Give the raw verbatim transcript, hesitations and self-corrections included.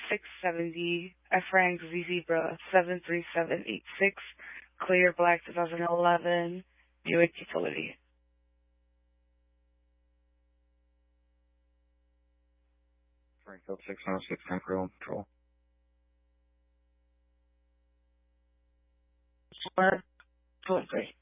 six seventy, F rank Z Zebra seven three seven eight six, clear black twenty eleven, Buick Utility. Franco six one oh six, ten Creole Patrol. Four, two, three.